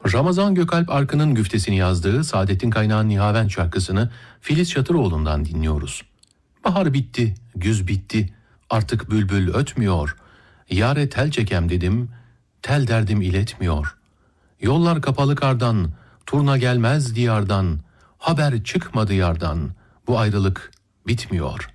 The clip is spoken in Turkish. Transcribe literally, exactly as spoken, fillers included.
Ramazan Gökalp Arkın'ın güftesini yazdığı Saadettin Kaynağ'ın Nihavent şarkısını Filiz Şatıroğlu'ndan dinliyoruz. Bahar bitti, güz bitti, artık bülbül ötmüyor. Yâre tel çekem dedim, tel derdim iletmiyor. Yollar kapalı kardan, turna gelmez diyardan, haber çıkmadı yardan, bu ayrılık bitmiyor.''